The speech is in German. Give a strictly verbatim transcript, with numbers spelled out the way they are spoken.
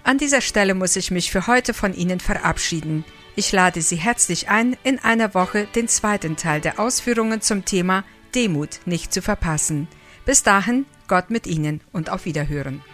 An dieser Stelle muss ich mich für heute von Ihnen verabschieden. Ich lade Sie herzlich ein, in einer Woche den zweiten Teil der Ausführungen zum Thema Demut nicht zu verpassen. Bis dahin, Gott mit Ihnen und auf Wiederhören.